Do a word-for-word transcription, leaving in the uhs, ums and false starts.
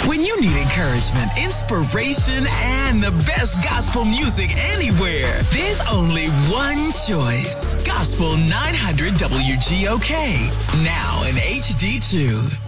When you need encouragement, inspiration, and the best gospel music anywhere, there's only one choice. Gospel nine hundred W G O K, now in H D two.